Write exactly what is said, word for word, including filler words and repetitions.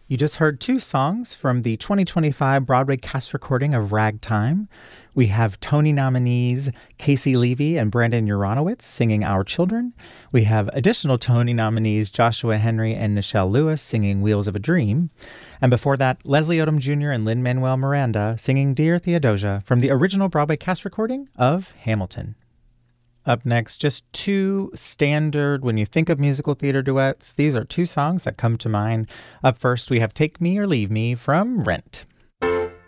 You just heard two songs from the twenty twenty-five Broadway cast recording of Ragtime. We have Tony nominees Casey Levy and Brandon Uranowitz singing Our Children. We have additional Tony nominees Joshua Henry and Nichelle Lewis singing Wheels of a Dream. And before that, Leslie Odom Junior and Lin-Manuel Miranda singing Dear Theodosia from the original Broadway cast recording of Hamilton. Up next, just two standard, when you think of musical theater duets, these are two songs that come to mind. Up first, we have Take Me or Leave Me from Rent.